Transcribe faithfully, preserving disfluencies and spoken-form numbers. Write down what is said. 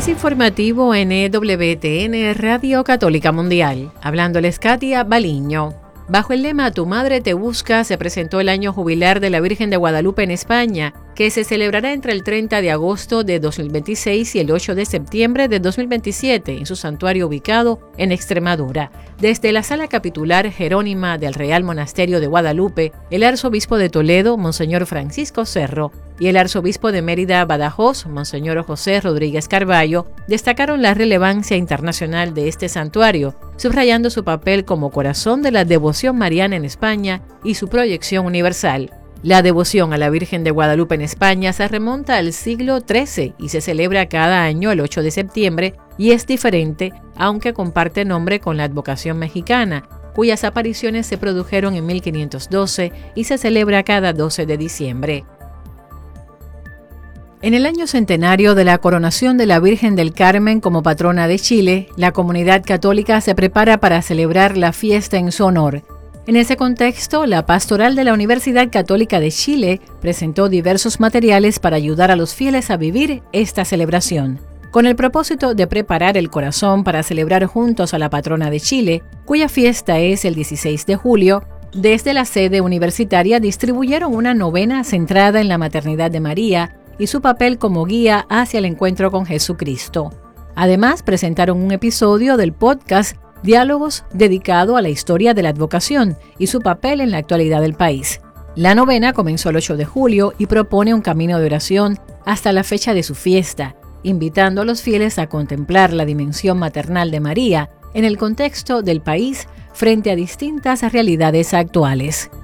Más informativo en E W T N Radio Católica Mundial. Hablándoles Katia Baliño. Bajo el lema Tu Madre Te Busca se presentó el año jubilar de la Virgen de Guadalupe en España, que se celebrará entre el treinta de agosto de dos mil veintiséis y el ocho de septiembre de dos mil veintisiete en su santuario ubicado en Extremadura. Desde la Sala Capitular Jerónima del Real Monasterio de Guadalupe, el arzobispo de Toledo, Monseñor Francisco Cerro, y el arzobispo de Mérida Badajoz, Monseñor José Rodríguez Carballo, destacaron la relevancia internacional de este santuario, subrayando su papel como corazón de la devoción mariana en España y su proyección universal. La devoción a la Virgen de Guadalupe en España se remonta al siglo trece y se celebra cada año el ocho de septiembre y es diferente, aunque comparte nombre con la advocación mexicana, cuyas apariciones se produjeron en mil quinientos doce y se celebra cada doce de diciembre. En el año centenario de la coronación de la Virgen del Carmen como patrona de Chile, la comunidad católica se prepara para celebrar la fiesta en su honor. En ese contexto, la Pastoral de la Universidad Católica de Chile presentó diversos materiales para ayudar a los fieles a vivir esta celebración, con el propósito de preparar el corazón para celebrar juntos a la patrona de Chile, cuya fiesta es el dieciséis de julio. Desde la sede universitaria distribuyeron una novena centrada en la maternidad de María y su papel como guía hacia el encuentro con Jesucristo. Además, presentaron un episodio del podcast Diálogos dedicado a la historia de la advocación y su papel en la actualidad del país. La novena comenzó el ocho de julio y propone un camino de oración hasta la fecha de su fiesta, invitando a los fieles a contemplar la dimensión maternal de María en el contexto del país frente a distintas realidades actuales.